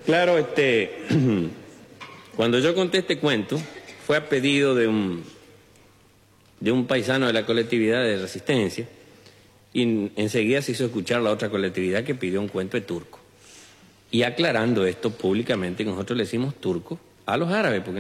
Claro, cuando yo conté este cuento, fue a pedido de un paisano de la colectividad de Resistencia, y enseguida se hizo escuchar la otra colectividad que pidió un cuento de turco. Y aclarando esto públicamente, que nosotros le decimos turco a los árabes, porque